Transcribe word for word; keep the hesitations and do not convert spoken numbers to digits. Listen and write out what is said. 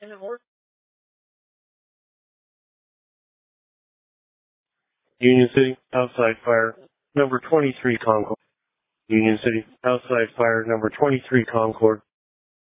Union City, outside fire, number twenty-three Concord. Union City, outside fire, number twenty-three Concord.